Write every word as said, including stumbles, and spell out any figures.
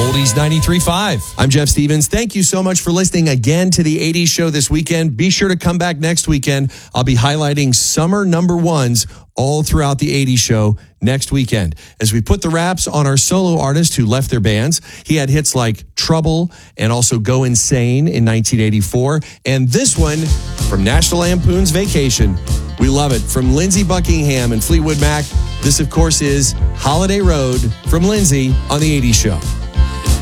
Oldies ninety-three point five. I'm Jeff Stevens. Thank you so much for listening again to the eighties show this weekend. Be sure to come back next weekend. I'll be highlighting summer number ones all throughout the eighties show next weekend. As we put the wraps on our solo artist who left their bands, he had hits like Trouble and also Go Insane in nineteen eighty-four. And this one from National Lampoon's Vacation. We love it. From Lindsey Buckingham and Fleetwood Mac, this, of course, is Holiday Road from Lindsey on the eighties show.